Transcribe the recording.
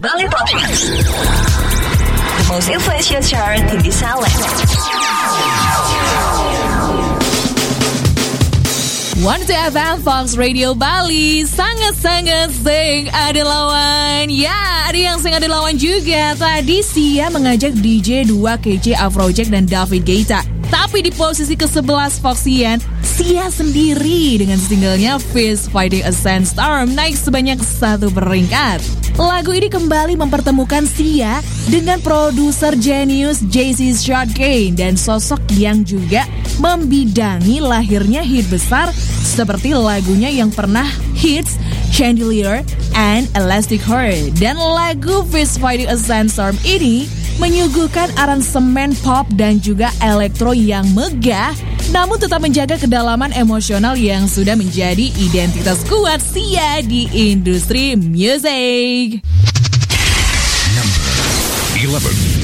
Bali Top Hits, the most influential chart in this island. 102 FM Fox Radio Bali, sangat-sangat sing ada lawan. Ya, ada yang sing ada lawan juga. Tadi Sia mengajak DJ 2 KC Afrojack dan David Guetta. Tapi di posisi ke-11 Foxian, Sia sendiri dengan singlenya Fist Fighting a Sandstorm naik sebanyak 1 peringkat. Lagu ini kembali mempertemukan Sia dengan produser jenius JC Shotgun dan sosok yang juga membidangi lahirnya hit besar seperti lagunya yang pernah hits Chandelier and Elastic Heart. Dan lagu Fist Fighting a Sandstorm ini menyuguhkan aransemen pop dan juga elektro yang megah, namun tetap menjaga kedalaman emosional yang sudah menjadi identitas kuat Sia di industri musik. Number 11.